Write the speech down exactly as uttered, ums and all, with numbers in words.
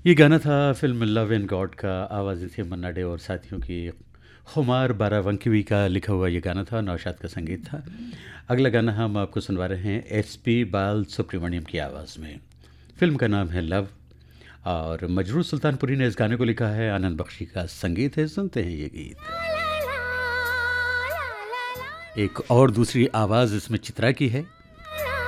ये गाना था फ़िल्म लव एंड गॉड का। आवाज़ें थी मन्ना डे और साथियों की। खुमार बारावंकीवी का लिखा हुआ ये गाना था, नौशाद का संगीत था। अगला गाना हम आपको सुनवा रहे हैं एस पी बाल सुब्रमण्यम की आवाज़ में। फ़िल्म का नाम है लव और मजरूर सुल्तानपुरी ने इस गाने को लिखा है, आनंद बख्शी का संगीत है। सुनते हैं ये गीत। एक और दूसरी आवाज़ इसमें चित्रा की है।